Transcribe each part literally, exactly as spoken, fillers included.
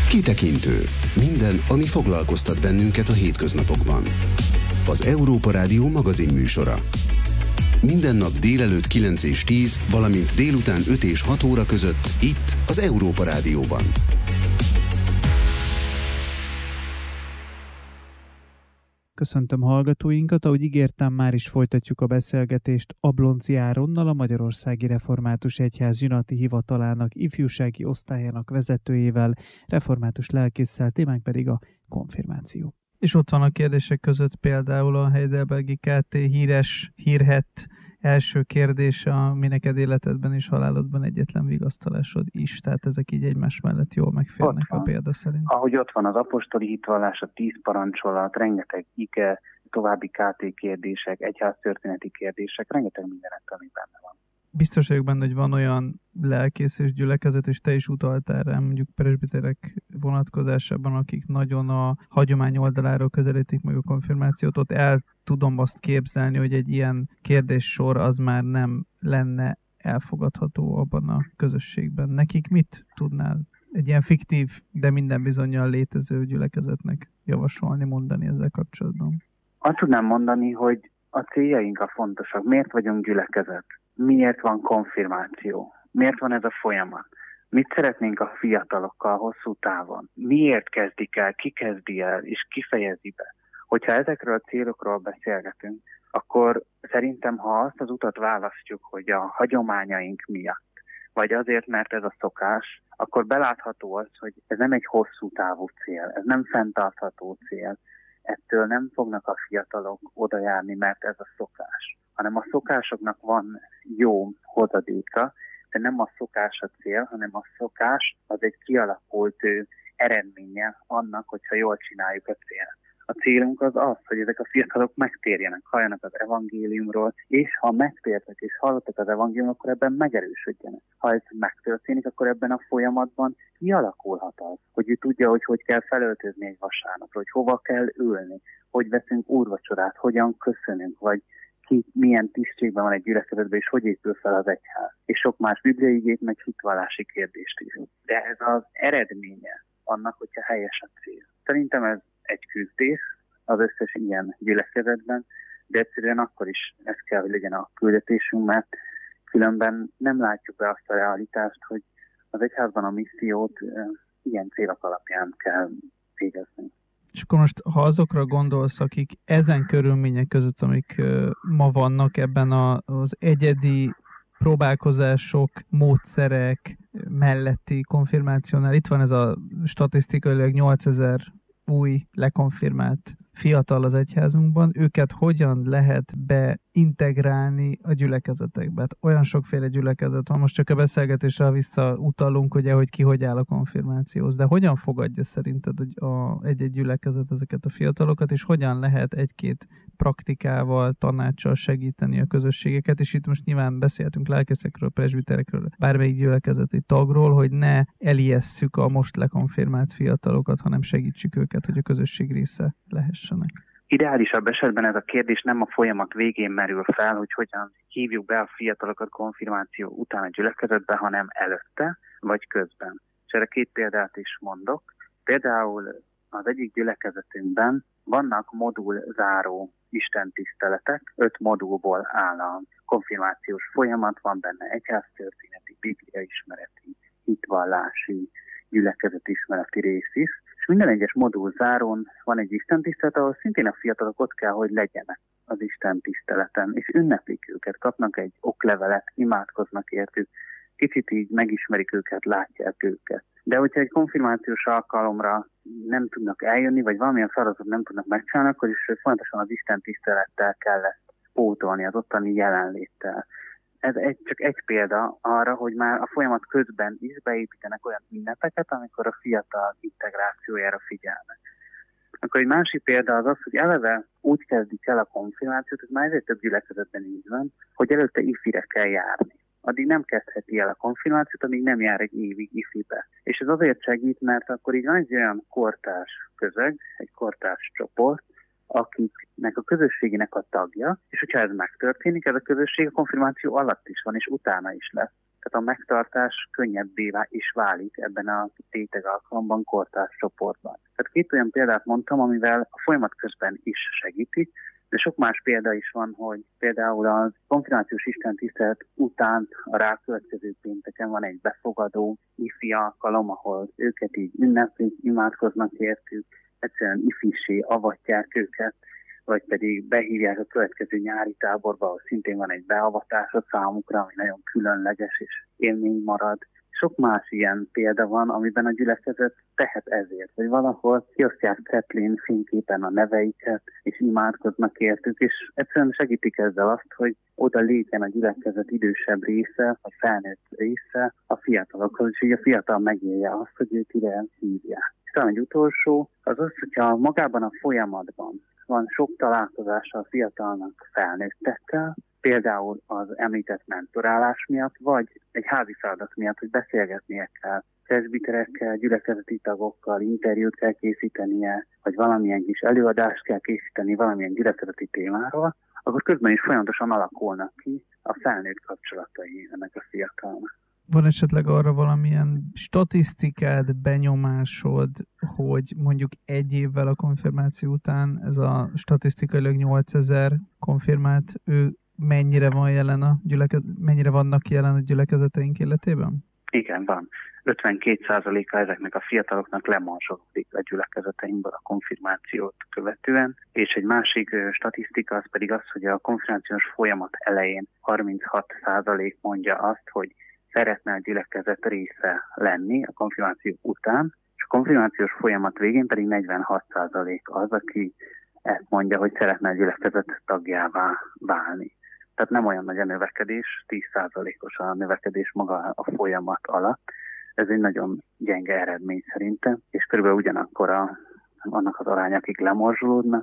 Kitekintő. Minden, ami foglalkoztat bennünket a hétköznapokban. Az Európa Rádió magazin műsora. Minden nap délelőtt kilenc és tíz, valamint délután öt és hat óra között itt az Európa Rádióban. Köszöntöm hallgatóinkat, ahogy ígértem, már is folytatjuk a beszélgetést Ablonczy Áronnal, a Magyarországi Református Egyház zsinati hivatalának ifjúsági osztályának vezetőjével, református lelkésszel, témánk pedig a konfirmáció. És ott van a kérdések között például a Heidelbergi ká té híres, hírhett első kérdése, ami neked életedben és halálodban egyetlen vigasztalásod is. Tehát ezek így egymás mellett jól megférnek a példa szerint. Ahogy ott van az apostoli hitvallás, a tíz parancsolat, rengeteg ige, további ká té kérdések, egyháztörténeti kérdések, rengeteg mindenet, ami benne van. Biztos vagyok benne, hogy van olyan lelkész és gyülekezet, és te is utaltál rá, mondjuk presbiterek vonatkozásában, akik nagyon a hagyomány oldaláról közelítik meg a konfirmációt, ott el tudom azt képzelni, hogy egy ilyen kérdéssor az már nem lenne elfogadható abban a közösségben. Nekik mit tudnál egy ilyen fiktív, de minden bizonnyal létező gyülekezetnek javasolni, mondani ezzel kapcsolatban? Azt tudnám mondani, hogy a céljaink a fontosak. Miért vagyunk gyülekezet? Miért van konfirmáció? Miért van ez a folyamat? Mit szeretnénk a fiatalokkal hosszú távon? Miért kezdik el, ki kezdi el, és ki fejezi be? Hogyha ezekről a célokról beszélgetünk, akkor szerintem, ha azt az utat választjuk, hogy a hagyományaink miatt, vagy azért, mert ez a szokás, akkor belátható az, hogy ez nem egy hosszú távú cél, ez nem fenntartható cél. Ettől nem fognak a fiatalok odajárni, mert ez a szokás, hanem a szokásoknak van jó hozadéka, de nem a szokás a cél, hanem a szokás az egy kialakult eredménye annak, hogyha jól csináljuk a célt. A célunk az az, hogy ezek a fiatalok megtérjenek, halljanak az evangéliumról, és ha megtértek és hallottak az evangéliumról, akkor ebben megerősödjenek. Ha ez megtörténik, akkor ebben a folyamatban kialakulhat az, hogy ő tudja, hogy hogy kell felöltözni egy vasárnapra, hogy hova kell ülni, hogy veszünk úrvacsorát, hogyan köszönünk, vagy ki milyen tisztségben van egy gyülekezetben, és hogy épül fel az egyház. És sok más bibliai igét, meg hitvallási kérdést is. De ez az eredménye annak, hogyha helyes a cél. Szerintem ez egy küzdés az összes ilyen gyülekezetben, de egyszerűen akkor is ez kell, hogy legyen a küldetésünk, mert különben nem látjuk be azt a realitást, hogy az egyházban a missziót e, ilyen célok alapján kell végezni. És akkor most, ha azokra gondolsz, akik ezen körülmények között, amik uh, ma vannak ebben a, az egyedi próbálkozások, módszerek melletti konfirmációnál, itt van ez a statisztikailag nyolcezer új lekonfirmált fiatal az egyházunkban, őket hogyan lehet beintegrálni a gyülekezetekbe? Hát olyan sokféle gyülekezet van, most csak a beszélgetésre visszautalunk, ugye, hogy ki hogy áll a konfirmációhoz, de hogyan fogadja szerinted hogy a, egy-egy gyülekezet ezeket a fiatalokat, és hogyan lehet egy-két praktikával, tanácssal segíteni a közösségeket, és itt most nyilván beszéltünk lelkészekről, presbiterekről, bármelyik gyülekezeti tagról, hogy ne elijesszük a most lekonfirmált fiatalokat, hanem segítsük őket, hogy a közösség része lehessenek. Ideálisabb esetben ez a kérdés nem a folyamat végén merül fel, hogy hogyan hívjuk be a fiatalokat konfirmáció után a gyülekezetbe, hanem előtte vagy közben. És erre két példát is mondok. Például az egyik gyülekezetünkben vannak modulzáró istentiszteletek, öt modulból áll a konfirmációs folyamat, van benne egyháztörténeti, bibliaismereti, hitvallási, gyülekezetismereti rész is, és minden egyes modul zárón van egy istentisztelet, ahol szintén a fiatalok ott kell, hogy legyenek az istentiszteleten, és ünneplik őket, kapnak egy oklevelet, imádkoznak értük, kicsit így megismerik őket, látják őket. De hogyha egy konfirmációs alkalomra nem tudnak eljönni, vagy valamilyen feladatot nem tudnak megcsinálni, akkor is fontosan az istentisztelettel kell ezt pótolni, az ottani jelenléttel. Ez egy, csak egy példa arra, hogy már a folyamat közben is beépítenek olyan ünnepeket, amikor a fiatal integrációjára figyelnek. Akkor egy másik példa az az, hogy eleve úgy kezdik el a konfirmációt, ez már ezért több gyülekezetben így van, hogy előtte ifire kell járni. Addig nem kezdheti el a konfirmációt, amíg nem jár egy évig ifibe. És ez azért segít, mert akkor így van egy olyan kortárs közeg, egy kortárs csoport, akiknek a közösségének a tagja, és hogyha ez megtörténik, ez a közösség a konfirmáció alatt is van, és utána is lesz. Tehát a megtartás könnyebbé is válik ebben a réteg alkalomban, kortárs csoportban. Tehát két olyan példát mondtam, amivel a folyamat közben is segíti, de sok más példa is van, hogy például az konfirmációs istentisztelet után a rákövetkező pénteken van egy befogadó ifi alkalom, ahol őket így ünneplik, imádkoznak értük, egyszerűen ifissé avatják őket, vagy pedig behívják a következő nyári táborba, ahol szintén van egy beavatás a számukra, ami nagyon különleges és élmény marad. Sok más ilyen példa van, amiben a gyülekezet tehet ezért, hogy valahol kiosztják cetlén fényképen a neveiket, és imádkoznak értük, és egyszerűen segítik ezzel azt, hogy oda lépjen a gyülekezet idősebb része, vagy felnőtt része a fiatalokhoz, és így a fiatal megélje azt, hogy ők ide hívják. És talán egy utolsó, az az, hogyha magában a folyamatban van sok találkozása a fiatalnak felnőttekkel, például az említett mentorálás miatt, vagy egy házi feladat miatt, hogy beszélgetnie kell presbiterekkel, gyülekezeti tagokkal, interjút kell készítenie, vagy valamilyen kis előadást kell készíteni valamilyen gyülekezeti témáról, akkor közben is folyamatosan alakulnak ki a felnőtt kapcsolatai ennek a fiatalnak. Van esetleg arra valamilyen statisztikád, benyomásod, hogy mondjuk egy évvel a konfirmáció után ez a statisztikailag nyolcezer konfirmált, ő mennyire van jelen a gyülekez... mennyire vannak jelen a gyülekezeteink életében? Igen, van. ötvenkét százaléka ezeknek a fiataloknak lemorzsolódik a gyülekezeteinkből a konfirmációt követően, és egy másik statisztika az pedig az, hogy a konfirmációs folyamat elején harminchat százalék mondja azt, hogy szeretne a gyülekezet része lenni a konfirmáció után, és a konfirmációs folyamat végén pedig negyvenhat százalék az, aki ezt mondja, hogy szeretne a gyülekezet tagjává válni. Tehát nem olyan nagy a növekedés, tíz százalékos a növekedés maga a folyamat alatt. Ez egy nagyon gyenge eredmény szerintem, és körülbelül ugyanakkor a, annak az arány, akik lemorzsolódnak,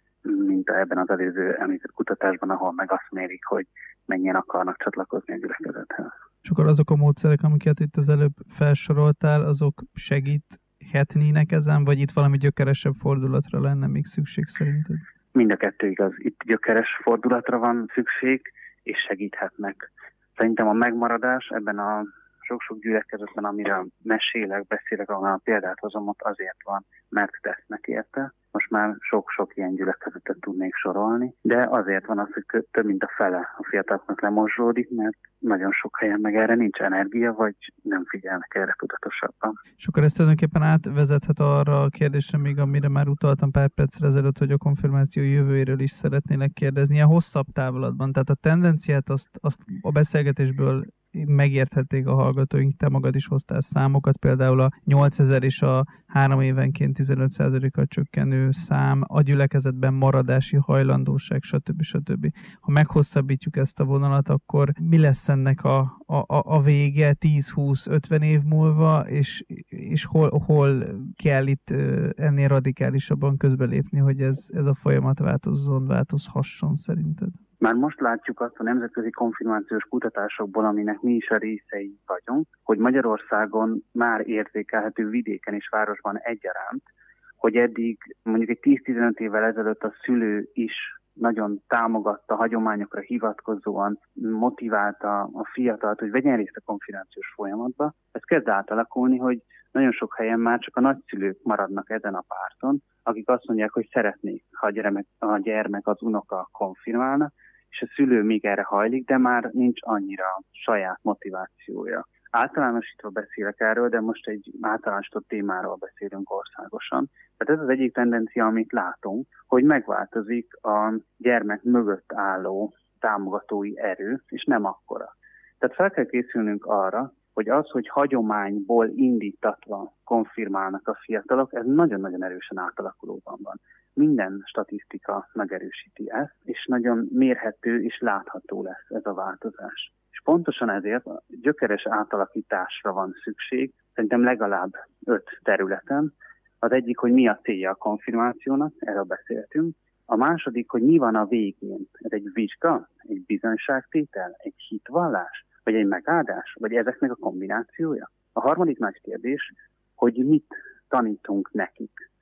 mint ebben az előző említett kutatásban, ahol meg azt mérik, hogy mennyien akarnak csatlakozni a gyülekezethez. És akkor azok a módszerek, amiket itt az előbb felsoroltál, azok segíthetnének ezen, vagy itt valami gyökeresebb fordulatra lenne még szükség szerinted? Mind a kettő igaz. Itt gyökeres fordulatra van szükség, és segíthetnek. Szerintem a megmaradás ebben a sok-sok gyülekezetben, amire mesélek, beszélek, ahol a példát hozom, ott azért van, mert tesznek érte. Most már sok-sok ilyen gyülekezetet tudnék sorolni, de azért van az, hogy több mint a fele a fiataloknak lemorzsolódik, mert nagyon sok helyen meg erre nincs energia, vagy nem figyelnek erre tudatosabban. És akkor ez tulajdonképpen átvezethet arra a kérdésre még, amire már utaltam pár percre ezelőtt, hogy a konfirmáció jövőjéről is szeretnélek kérdezni, ilyen hosszabb távlatban. Tehát a tendenciát azt, azt a beszélgetésből megérthették a hallgatóink, te magad is hoztál számokat, például a nyolcezer és a három évenként tizenöt százalékkal csökkenő szám, a gyülekezetben maradási hajlandóság, stb. stb. Ha meghosszabbítjuk ezt a vonalat, akkor mi lesz ennek a, a, a vége tíz, húsz, ötven év múlva, és, és hol, hol kell itt ennél radikálisabban közbelépni, hogy ez, ez a folyamat változzon, változhasson szerinted? Már most látjuk azt a nemzetközi konfirmációs kutatásokból, aminek mi is a részei vagyunk, hogy Magyarországon már érzékelhető vidéken és városban egyaránt, hogy eddig mondjuk egy tíz-tizenöt évvel ezelőtt a szülő is nagyon támogatta, hagyományokra hivatkozóan motiválta a fiatalt, hogy vegyen részt a konfirmációs folyamatba. Ez kezd átalakulni, hogy nagyon sok helyen már csak a nagyszülők maradnak ezen a párton, akik azt mondják, hogy szeretnék, ha a gyermek, a gyermek az unoka konfirmálna, és a szülő még erre hajlik, de már nincs annyira saját motivációja. Általánosítva beszélek erről, de most egy általánosított témáról beszélünk országosan. Tehát ez az egyik tendencia, amit látunk, hogy megváltozik a gyermek mögött álló támogatói erő, és nem akkora. Tehát fel kell készülnünk arra, hogy az, hogy hagyományból indítatva konfirmálnak a fiatalok, ez nagyon-nagyon erősen átalakulóban van. Minden statisztika megerősíti ezt, és nagyon mérhető és látható lesz ez a változás. És pontosan ezért a gyökeres átalakításra van szükség, szerintem legalább öt területen. Az egyik, hogy mi a célja a konfirmációnak, erről beszéltünk. A második, hogy mi van a végén. Ez egy vizsga, egy bizonyságtétel, egy hitvallás, vagy egy megáldás, vagy ezeknek a kombinációja. A harmadik nagy kérdés, hogy mit tanítunk nekik.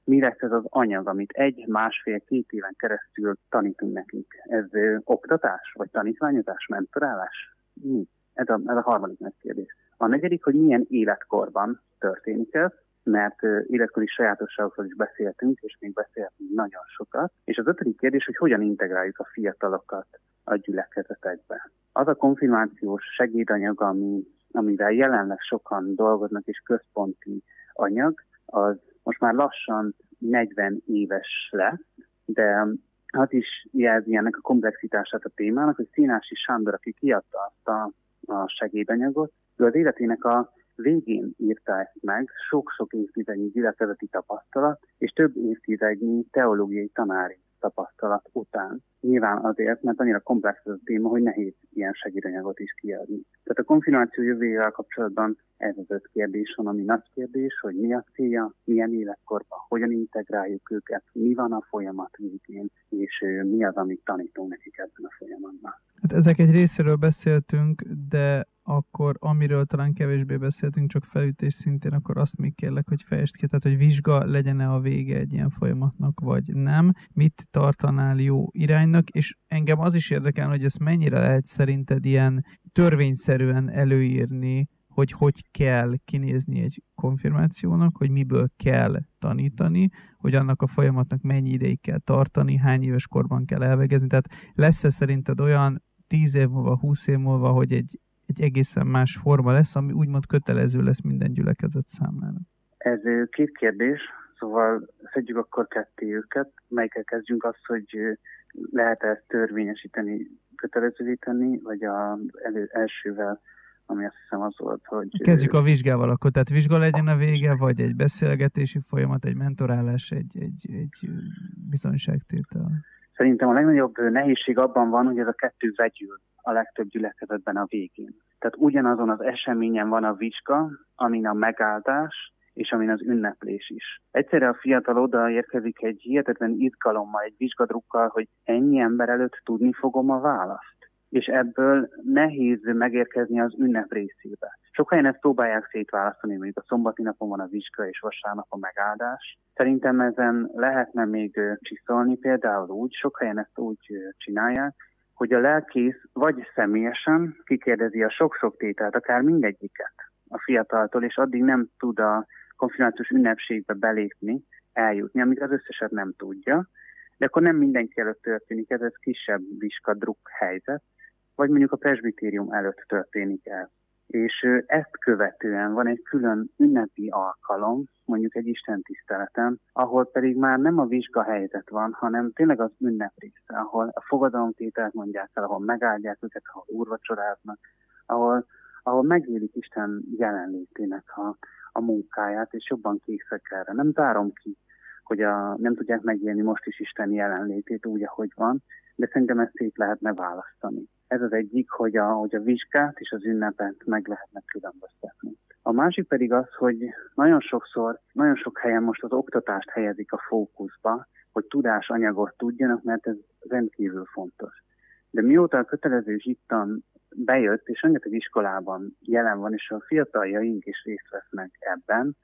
mi lesz ez az anyag, amit egy, másfél, két éven keresztül tanítunk nekik. Ez ö, oktatás, vagy tanítványozás, mentorálás? Mi? Ez a, ez a harmadik nagy kérdés. A negyedik, hogy milyen életkorban történik ez, mert ö, életkori sajátosságokról is beszéltünk, és még beszéltünk nagyon sokat. És az ötödik kérdés, hogy hogyan integráljuk a fiatalokat a gyülekezetekbe. Az a konfirmációs segédanyag, ami, amivel jelenleg sokan dolgoznak, és központi anyag, az most már lassan negyven éves lesz, de az is jelzi ennek a komplexitását a témának, hogy Színási Sándor, aki kiadta azt a, a segédanyagot, ő az életének a végén írta ezt meg, sok-sok évtizednyi gyülekezeti tapasztalat, és több évtizednyi teológiai tanári tapasztalat után. Nyilván azért, mert annyira komplex ez a téma, hogy nehéz ilyen segédanyagot is kiadni. Tehát a konfirmáció jövőjével kapcsolatban ez az öt kérdés van, ami nagy kérdés, hogy mi a célja, milyen életkorban, hogyan integráljuk őket, mi van a folyamat végén, és mi az, amit tanítunk nekik ebben a folyamatban. Hát ezek egy részéről beszéltünk, de akkor amiről talán kevésbé beszéltünk, csak felütés szintén, akkor azt még kérlek, hogy fejtsd ki, tehát hogy vizsga legyen-e a vége egy ilyen folyamatnak, vagy nem. Mit tartanál jó iránynak, és engem az is érdekel, hogy ezt mennyire lehet szerinted ilyen törvényszerűen előírni, hogy hogy kell kinézni egy konfirmációnak, hogy miből kell tanítani, hogy annak a folyamatnak mennyi ideig kell tartani, hány éves korban kell elvégezni. Tehát lesz-e szerinted olyan tíz év múlva, húsz év múlva, hogy egy egy egészen más forma lesz, ami úgymond kötelező lesz minden gyülekezet számára? Ez két kérdés, szóval szedjük akkor ketté őket. Melyikkel kezdjünk azt, hogy lehet ezt törvényesíteni, kötelezővé tenni, vagy az elő, elsővel, ami azt hiszem az volt, hogy... Kezdjük a vizsgával akkor, tehát vizsga legyen a vége, vagy egy beszélgetési folyamat, egy mentorálás, egy, egy, egy bizonyságtétel? Szerintem a legnagyobb nehézség abban van, hogy ez a kettő vegyül a legtöbb gyülekezetben a végén. Tehát ugyanazon az eseményen van a vizsga, amin a megáldás, és amin az ünneplés is. Egyszerre a fiatal oda érkezik egy hihetetlen izgalommal, egy vizsgadrukkal, hogy ennyi ember előtt tudni fogom a választ. És ebből nehéz megérkezni az ünnep részébe. Sok helyen ezt próbálják szétválasztani, mondjuk a szombati napon van a vizsga, és vasárnap a megáldás. Szerintem ezen lehetne még csiszolni, például úgy, sok helyen ezt úgy csinálják, hogy a lelkész vagy személyesen kikérdezi a sok-sok tételt, akár mindegyiket a fiataltól, és addig nem tud a konfirmációs ünnepségbe belépni, eljutni, amíg az összeset nem tudja. De akkor nem mindenki előtt történik, ez egy kisebb vizsgadruk helyzet, vagy mondjuk a presbitérium előtt történik el. És ezt követően van egy külön ünnepi alkalom, mondjuk egy istentiszteleten, ahol pedig már nem a vizsga helyzet van, hanem tényleg az ünnep része, ahol a fogadalomtételt mondják el, ahol megáldják őket, ahol úrvacsoráznak, ahol, ahol megélik Isten jelenlétének a, a munkáját, és jobban készek erre. Nem zárom ki, hogy a, nem tudják megélni most is Isten jelenlétét úgy, ahogy van, de szerintem ezt szét lehetne választani. Ez az egyik, hogy a, hogy a vizsgát és az ünnepet meg lehetne különböztetni. A másik pedig az, hogy nagyon sokszor, nagyon sok helyen most az oktatást helyezik a fókuszba, hogy tudásanyagot tudjanak, mert ez rendkívül fontos. De mióta a kötelező zsittan bejött, és rengeteg iskolában jelen van, és a fiataljaink is részt vesznek ebben,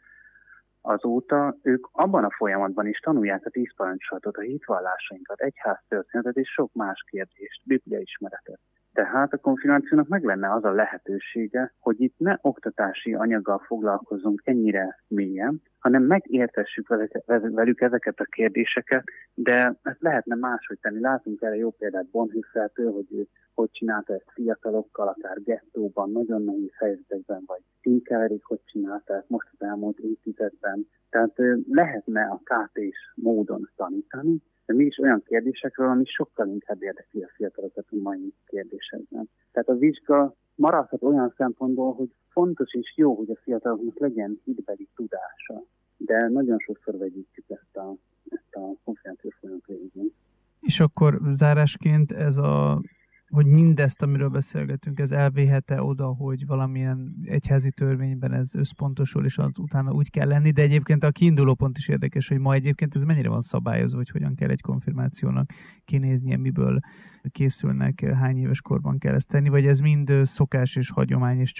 azóta ők abban a folyamatban is tanulják a tíz parancsolatot, a hitvallásainkat, egyháztörténetet és sok más kérdést, bibliaismeretet. Tehát a konfirmációnak meg lenne az a lehetősége, hogy itt ne oktatási anyaggal foglalkozzunk ennyire mélyen, hanem megértessük velük ezeket a kérdéseket, de ezt lehetne máshogy tenni. Látunk erre jó példát Bonhoeffertől, hogy ő hogy csinálta ezt fiatalokkal, akár gettóban, nagyon nehéz helyzetekben, vagy Tinkererik, hogy csinálta ezt most az elmúlt évtizedben. Tehát lehetne a ká té-s módon tanítani, de mi is olyan kérdésekről, ami sokkal inkább érdekli a fiatalokat a mai kérdésekben. Tehát a vizsga maradhat olyan szempontból, hogy fontos és jó, hogy a fiataloknak legyen hitbeli tudása, de nagyon sokszor vegyítjük ezt a, ezt a konferenciós folyamat végén. És akkor zárásként ez a, hogy mindezt, amiről beszélgetünk, ez elvéhet-e oda, hogy valamilyen egyházi törvényben ez összpontosul, és az utána úgy kell lenni, de egyébként a kiinduló pont is érdekes, hogy ma egyébként ez mennyire van szabályozva, hogy hogyan kell egy konfirmációnak kinéznie, miből készülnek, hány éves korban kell ezt tenni, vagy ez mind szokás és hagyomány, és csak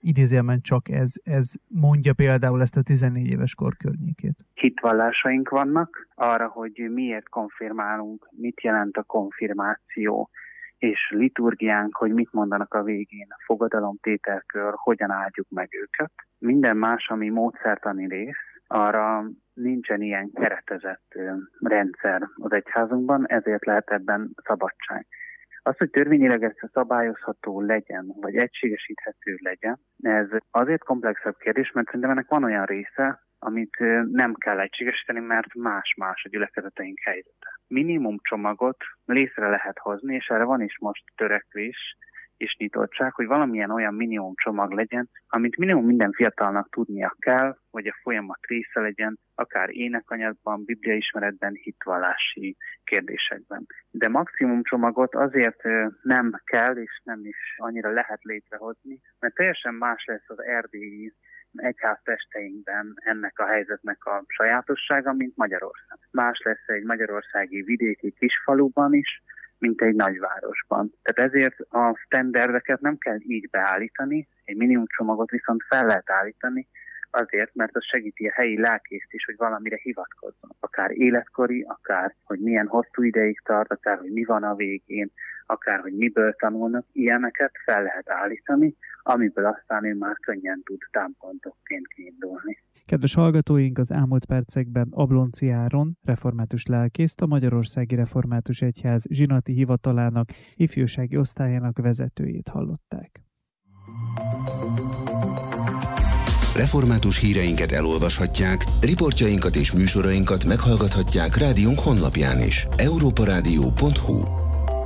idézőjelben csak ez, ez mondja például ezt a tizennégy éves kor környékét? Hitvallásaink vannak arra, hogy miért konfirmálunk, mit jelent a konfirmáció, és liturgiánk, hogy mit mondanak a végén, a fogadalomtételkör, hogyan áldjuk meg őket. Minden más, ami módszertani rész, arra nincsen ilyen keretezett rendszer az egyházunkban, ezért lehet ebben szabadság. Az, hogy törvényileg ez szabályozható legyen, vagy egységesíthető legyen, ez azért komplexebb kérdés, mert szerintem ennek van olyan része, amit nem kell egységesíteni, mert más-más a gyülekezeteink helyzete. Minimum csomagot létre lehet hozni, és erre van is most törekvés és nyitottság, hogy valamilyen olyan minimum csomag legyen, amit minimum minden fiatalnak tudnia kell, vagy a folyamat része legyen, akár énekanyagban, bibliaismeretben, hitvallási kérdésekben. De maximum csomagot azért nem kell, és nem is annyira lehet létrehozni, mert teljesen más lesz az erdélyi egyháztesteinkben ennek a helyzetnek a sajátossága, mint Magyarország. Más lesz egy magyarországi vidéki kisfaluban is, mint egy nagyvárosban. Tehát ezért a standardeket nem kell így beállítani, egy minimum csomagot viszont fel lehet állítani, azért, mert az segíti a helyi lelkészt is, hogy valamire hivatkozzon. Akár életkori, akár, hogy milyen hosszú ideig tart, akár, hogy mi van a végén, akár, hogy miből tanulnak, ilyeneket fel lehet állítani, amiből aztán ő már könnyen tud támpontokként kiindulni. Kedves hallgatóink, az elmúlt percekben Ablonczy Áron, református lelkészt, a Magyarországi Református Egyház zsinati hivatalának ifjúsági osztályának vezetőjét hallották. Református híreinket elolvashatják, riportjainkat és műsorainkat meghallgathatják rádiónk honlapján is. európa rádió pont hu